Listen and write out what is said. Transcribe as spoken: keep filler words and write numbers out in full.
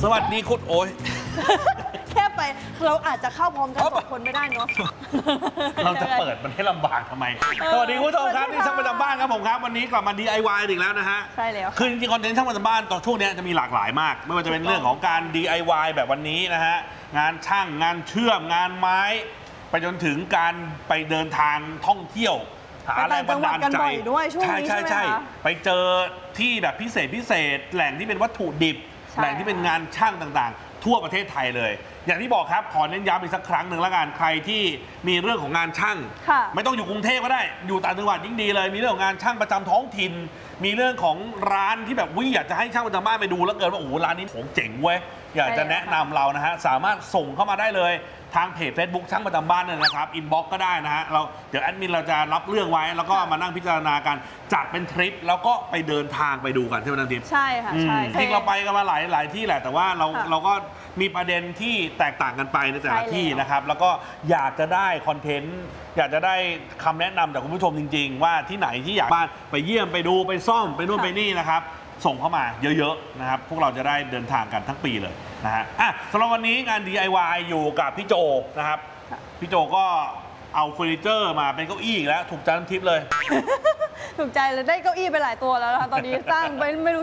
สวัสดีคุณโอ้ยแค่ไปเราอาจจะเข้าพร้อมกันสองคนไม่ได้เนาะเราจะเปิดมันให้ลำบากทำไมสวัสดีคุณผู้ชมครับนี่ช่างประจำบ้านครับผมครับวันนี้กลับมา ดี ไอ วาย อีกแล้วนะฮะใช่แล้วคือจริงๆคอนเทนต์ช่างประจำบ้านตอนช่วงนี้จะมีหลากหลายมากไม่ว่าจะเป็นเรื่องของการ ดี ไอ วาย แบบวันนี้นะฮะงานช่างงานเชื่อมงานไม้ไปจนถึงการไปเดินทางท่องเที่ยวหาแรงบันดาลใจใช่ใช่ใช่ไปเจอที่แบบพิเศษพิเศษแหล่งที่เป็นวัตถุดิบแหล่งที่เป็นงานช่างต่างๆทั่วประเทศไทยเลยอย่างที่บอกครับขอเน้นย้ำอีกสักครั้งหนึ่งละกันใครที่มีเรื่องของงานช่างไม่ต้องอยู่กรุงเทพก็ได้อยู่ต่างจังหวัดยิ่งดีเลยมีเรื่องของงานช่างประจำท้องถิ่นมีเรื่องของร้านที่แบบวิอยากจะให้ช่างประจำบ้านไปดูแล้วเกิดว่าโอ้โหร้านนี้ผมเจ๋งเว้ยอยากจะแนะนำเรานะฮะสามารถส่งเข้ามาได้เลยทางเพจ Facebook ช่างประจำบ้านนั่นนะครับอินบ็อกก็ได้นะฮะเราเดี๋ยวแอดมินเราจะรับเรื่องไว้แล้วก็มานั่งพิจารณากันจัดเป็นทริปแล้วก็ไปเดินทางไปดูกันใช่ไหมนันทิพย์ใช่ค่ะใช่จริงเราไปกันมาหลายหลายที่แหละแต่ว่าเราเราก็มีประเด็นที่แตกต่างกันไปในแต่ละที่นะครับแล้วก็อยากจะได้คอนเทนต์อยากจะได้คำแนะนำจากคุณผู้ชมจริงๆว่าที่ไหนที่อยากบ้านไปเยี่ยมไปดูไปซ่อมไปนู่นไปนี่นะครับส่งเข้ามาเยอะๆนะครับพวกเราจะได้เดินทางกันทั้งปีเลยนะฮะอ่ะสำหรับวันนี้งาน ดี ไอ วาย อยู่กับพี่โจนะครับพี่โจก็เอาเฟอร์นิเจอร์มาเป็นเก้าอี้อีกแล้วถูกใจน้ำทิพย์เลยถูกใจเลยได้เก้าอี้ไปหลายตัวแล้วนะคะตอนนี้สร้างไปไม่รู้